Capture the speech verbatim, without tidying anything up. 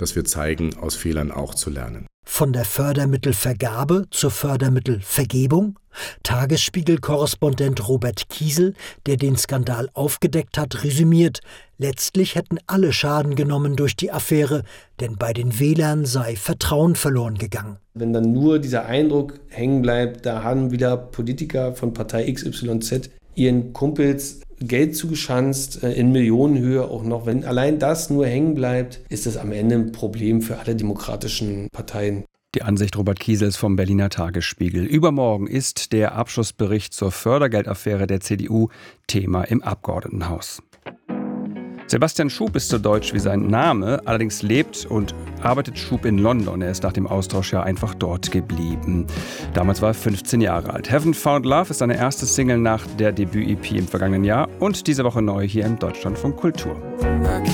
dass wir zeigen, aus Fehlern auch zu lernen. Von der Fördermittelvergabe zur Fördermittelvergebung? Tagesspiegel-Korrespondent Robert Kiesel, der den Skandal aufgedeckt hat, resümiert: Letztlich hätten alle Schaden genommen durch die Affäre, denn bei den Wählern sei Vertrauen verloren gegangen. Wenn dann nur dieser Eindruck hängen bleibt, da haben wieder Politiker von Partei X Y Z ihren Kumpels Geld zugeschanzt, in Millionenhöhe auch noch. Wenn allein das nur hängen bleibt, ist das am Ende ein Problem für alle demokratischen Parteien. Die Ansicht Robert Kiesels vom Berliner Tagesspiegel. Übermorgen ist der Abschlussbericht zur Fördergeldaffäre der C D U Thema im Abgeordnetenhaus. Sebastian Schub ist so deutsch wie sein Name, allerdings lebt und arbeitet Schub in London. Er ist nach dem Austausch ja einfach dort geblieben. Damals war er fünfzehn Jahre alt. Heaven Found Love ist seine erste Single nach der Debüt-E P im vergangenen Jahr und diese Woche neu hier im Deutschlandfunk Kultur.